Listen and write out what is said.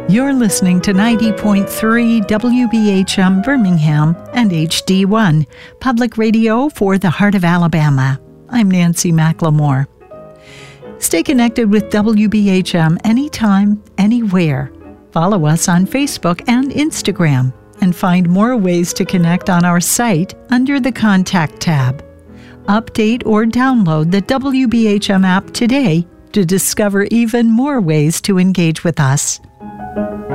You're listening to 90.3 WBHM Birmingham and HD1, public radio for the heart of Alabama. I'm Nancy McLemore. Stay connected with WBHM anytime, anywhere. Follow us on Facebook and Instagram, and find more ways to connect on our site under the Contact tab. Update or download the WBHM app today to discover even more ways to engage with us.